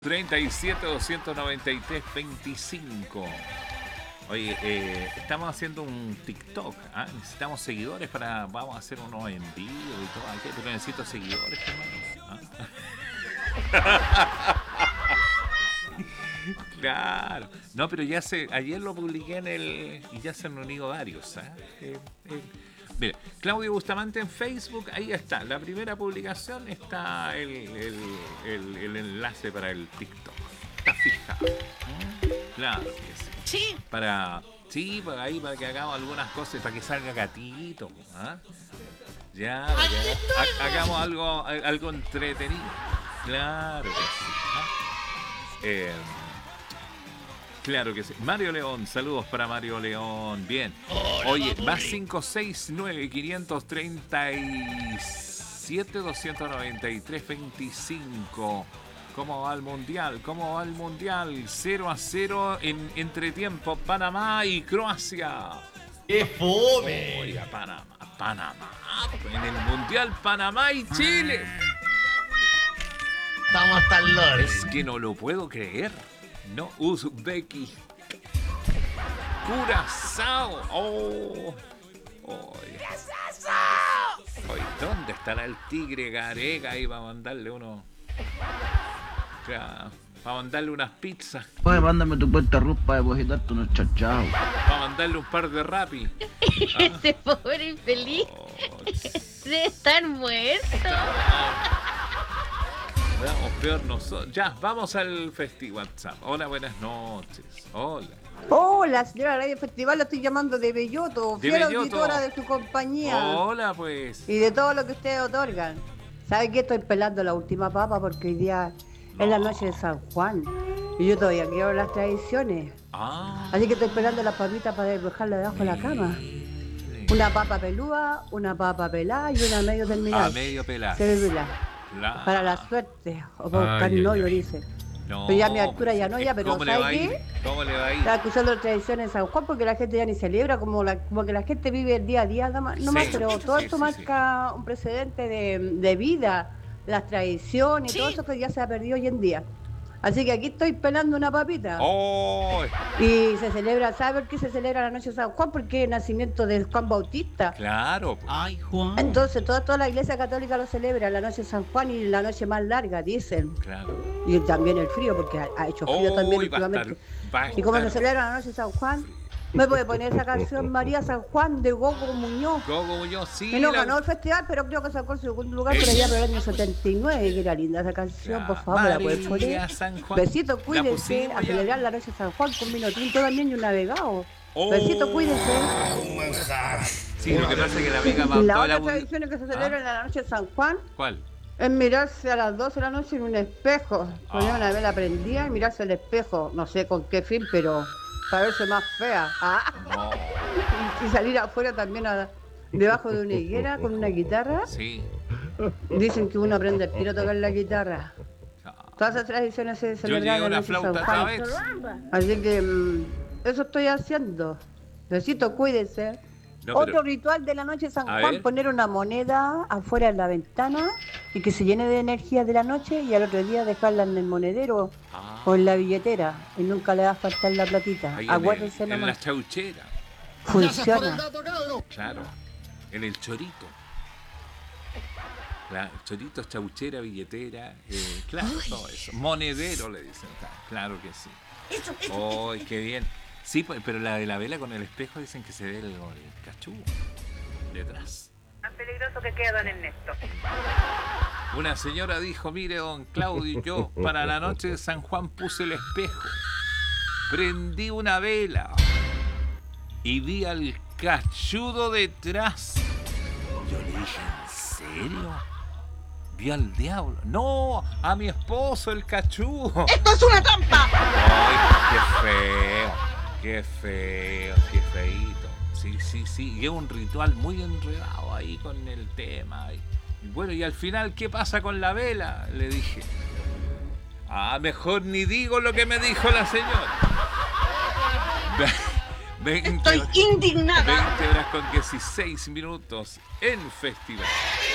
37-293-25. Oye, estamos haciendo un TikTok. Necesitamos seguidores para... Vamos a hacer unos en vivo y todo. Pero necesito seguidores, hermano. Claro. No, pero ya ayer lo publiqué en el... Y ya se han unido varios. Mira, Claudio Bustamante en Facebook, ahí está. La primera publicación está el enlace para el TikTok. Está fijado. Claro que sí. Sí. Para ahí, para que hagamos algunas cosas, para que salga gatito. Ya, para que hagamos algo entretenido. Claro que sí. Claro que sí. Mario León, saludos para Mario León. Bien. Oye, va 569-537-293-25. ¿Cómo va el mundial? 0-0 en entretiempo. Panamá y Croacia. ¡Qué fome! Oiga, Panamá. En el mundial, Panamá y Chile. Estamos hasta el lore. Es que no lo puedo creer. No, Uzbeki. Curazao. ¿Qué es eso? Oye, ¿dónde estará el tigre Garega ahí para mandarle uno? Para mandarle unas pizzas. Oye, mándame tu cuenta RUS para depositarte unos chachaos. Para mandarle un par de Rappi. Ese pobre infeliz debe estar muerto. Vamos, peor nosotros. Ya, vamos al festival WhatsApp. Hola, buenas noches. Hola. Hola, señora Radio Festival, la estoy llamando de Belloto, fiel auditora de su compañía. Hola, pues. Y de todo lo que ustedes otorgan. ¿Sabe qué? Estoy pelando la última papa porque hoy día es la noche de San Juan. Y yo todavía quiero las tradiciones. Así que estoy pelando las papitas para dejarla debajo de la cama. Una papa pelúa, una papa pelada y una medio terminada. Medio pelada. Para la suerte. O para buscar novio, dice. No, pero ya a mi altura ya no, ya, pero ¿cómo le va a ir? ¿Cómo le va a ir? Está acusando las tradiciones de San Juan porque la gente ya ni celebra, como que la gente vive el día a día nomás, pero todo esto marca un precedente de vida, las tradiciones y todo eso que ya se ha perdido hoy en día. Así que aquí estoy pelando una papita. Y se celebra, ¿sabe por qué se celebra la noche de San Juan? Porque es el nacimiento de Juan Bautista. Claro. Ay, Juan. Entonces toda la iglesia católica lo celebra, la noche de San Juan y la noche más larga, dicen. Claro. Y también el frío, porque ha hecho frío también últimamente. Y como se celebra la noche de San Juan, ¿me puede poner esa canción María San Juan de Gogo Muñoz? Gogo Muñoz, sí. Que no ganó el festival, pero creo que sacó el segundo lugar por allá por el año 79, que era linda esa canción, por favor, la puedes poner. Besito, cuídense, a celebrar la noche de San Juan con vino tinto también y un navegado. Besito, cuídense. Sí, lo que pasa es que la amiga va la otra tradición que se celebra en la noche de San Juan. ¿Cuál? Es mirarse a las 12 de la noche en un espejo, poner una vela prendida y mirarse al espejo, no sé con qué fin, pero para verse más fea. Y salir afuera también debajo de una higuera con una guitarra. Sí. Dicen que uno aprende el tiro a tocar la guitarra. Todas esas tradiciones se celebran en la noche de San Juan. Así que eso estoy haciendo. Besito, cuídense. Otro ritual de la noche de San Juan, poner una moneda afuera de la ventana y que se llene de energía de la noche y al otro día dejarla en el monedero o en la billetera y nunca le va a faltar la platita. Acuérdense nomás. En la chauchera. Funciona. Claro. En el chorito. Chorito, chauchera, billetera, claro, todo eso. Monedero le dicen, claro que sí. ¡Ay, qué bien! Sí, pero la de la vela con el espejo dicen que se ve el cachú detrás. Tan peligroso que queda, don Ernesto. Una señora dijo, mire, don Claudio, yo para la noche de San Juan puse el espejo, prendí una vela y vi al cachudo detrás. Yo le dije, ¿en serio? ¿Vi al diablo? No, a mi esposo, el cachudo. ¡Esto es una trampa! ¡Ay, qué feo! Qué feo, qué feíto. Sí. Y es un ritual muy enredado ahí con el tema. Y bueno, y al final, ¿qué pasa con la vela? Le dije. Mejor ni digo lo que me dijo la señora. Estoy indignada. 20 horas con 16 minutos en festival.